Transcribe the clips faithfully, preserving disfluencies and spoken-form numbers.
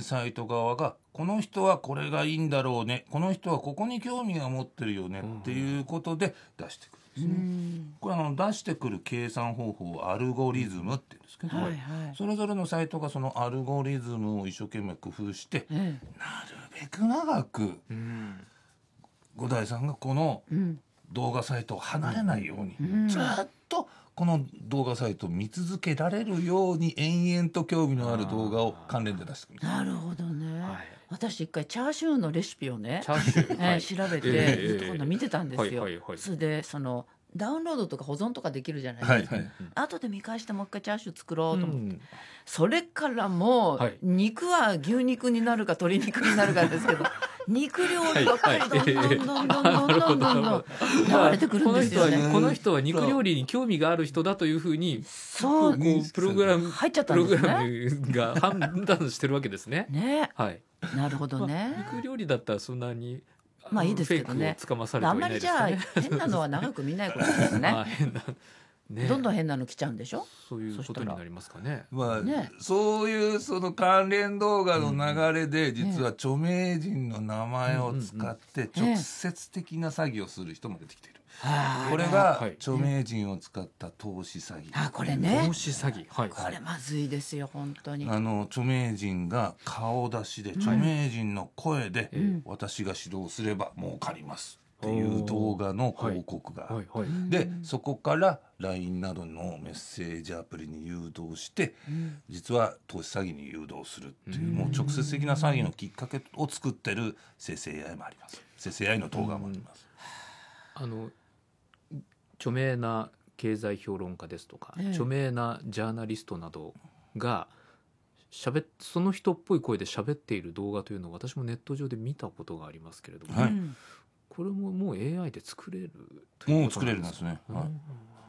サイト側がこの人はこれがいいんだろうね、この人はここに興味が持ってるよねっていうことで出してくるんですね、うん、これあの出してくる計算方法をアルゴリズムって言うんですけど、はいはい、それぞれのサイトがそのアルゴリズムを一生懸命工夫して、うん、なるべく長く、うん、五代さんがこの動画サイトを離れないように、うん、ずっとこの動画サイトを見続けられるように延々と興味のある動画を関連で出してくる。 なるほどね、はい、私一回チャーシューのレシピをねチャーシュー、 えー、調べて、えー、ずっと今度見てたんですよ、 はいはいはい、 それでそのダウンロードとか保存とかできるじゃないですか、はいはい、後で見返してもう一回チャーシュー作ろうと思って、うん、それからもう肉は牛肉になるか鶏肉になるかですけど肉料理ばっかりどんどんどんどんどんどんどんどんどん流れてくるんですよね。 この人は肉料理に興味がある人だというふうにそうこうプログラム入っちゃったんですね。 プログラムが判断してるわけですね。 ね、 はい、 なるほどね、 まあ、肉料理だったらそんなにまあいいですけどね、 フェイクをつかまされてはいないですね。 あんまりじゃあ変なのは長く見ないことですね。 まあ変なね、 どんどん変なの来ちゃうんでしょ。 そういうことになりますかね。 まあね、 そういうその関連動画の流れで、実は著名人の名前を使って直接的な詐欺をする人も出てきている。これが著名人を使った投資詐欺。 あ、これね、 投資詐欺、はい、 これまずいですよ本当に。 あの著名人が顔出しで、著名人の声で、うん、私が指導すれば儲かりますっていう動画の広告が、はいはいはい、でそこから ライン などのメッセージアプリに誘導して、うん、実は投資詐欺に誘導するっていう、うん、もう直接的な詐欺のきっかけを作ってる生成 エーアイ もあります。生成 エーアイ の動画もあります、 うん、あの著名な経済評論家ですとか、ええ、著名なジャーナリストなどがしゃべその人っぽい声で喋っている動画というのを私もネット上で見たことがありますけれども、はい、これももう エーアイ で作れるということなんですか。 もう作れるんですね、はい、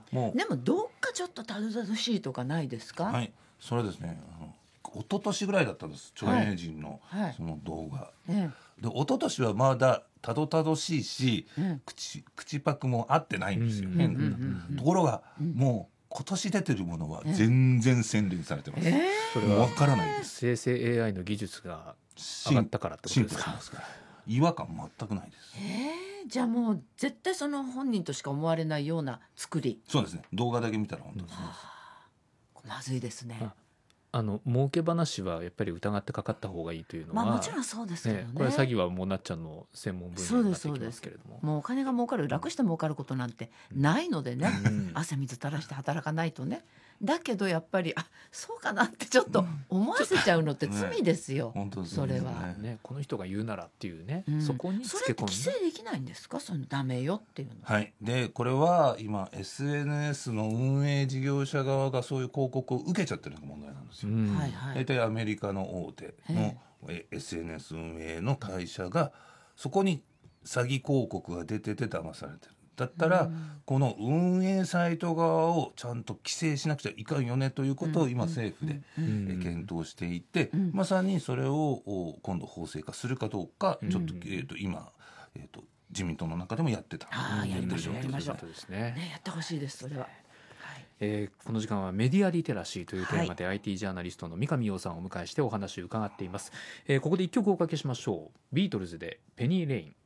もうでもどっかちょっとたどたどしいとかないですか。 はい、それですね、あの一昨年ぐらいだったんです、著名人のその動画、はいはい、で一昨年はまだたどたどしいし、うん、口, 口パクも合ってないんですよ、うんうんうんうん、ところが、うん、もう今年出てるものは全然洗練されてます、えー、それは分からないです。 生成 エーアイ の技術が上がったからってことですか。 ますから違和感全くないです、 えー、じゃあもう絶対その本人としか思われないような作り。 そうですね、動画だけ見たら本当にそうです、 うん、まずいですね。 ああの儲け話はやっぱり疑ってかかった方がいいというのは、 まあ、もちろんそうですけどね、 ね、これ詐欺はもうなっちゃんの専門分野になってきますけれども、 もうお金が儲かる、楽して儲かることなんてないのでね、うん、汗水垂らして働かないとね。だけどやっぱりあそうかなってちょっと思わせちゃうのって罪ですよ、ね、それは、 ね、この人が言うならっていうね、うん、そこにつけ込んで。 それって規制できないんですか、そのダメよっていうの。 はい、でこれは今 エスエヌエス の運営事業者側がそういう広告を受けちゃってるのが問題なんですよ、うん、大体アメリカの大手の エスエヌエス 運営の会社がそこに詐欺広告が出てて騙されてる。だったら、うん、この運営サイト側をちゃんと規制しなくちゃいかんよねということを今政府で、うん、え検討していて、うん、まさにそれを今度法制化するかどうか、うん、ちょっと、えー、と今、えー、と自民党の中でもやってた。 あやりましょうやりましょう、 ですね、 ね、やってほしいですそれは。 えー、この時間はメディアリテラシーというテーマで アイティー ジャーナリストの三上洋さんをお迎えしてお話を伺っています、えー、ここで一曲おかけしましょう。ビートルズでペニーレイン。